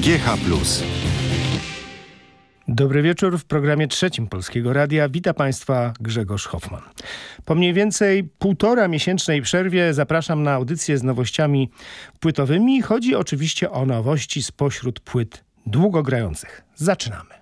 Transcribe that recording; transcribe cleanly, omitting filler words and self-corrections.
GH+. Dobry wieczór. W programie trzecim Polskiego Radia wita Państwa Grzegorz Hoffman. Po mniej więcej 1,5-miesięcznej przerwie zapraszam na audycję z nowościami płytowymi. Chodzi oczywiście o nowości spośród płyt długogrających. Zaczynamy.